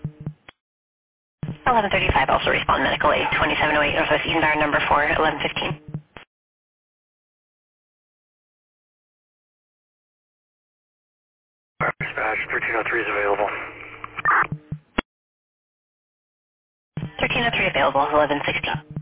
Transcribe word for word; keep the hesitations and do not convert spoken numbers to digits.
eleven thirty-five, also respond medical aid, twenty-seven oh eight Northwest Edenbauer, number four, eleven fifteen. Dispatch, thirteen oh three is available. thirteen oh three available, eleven sixteen.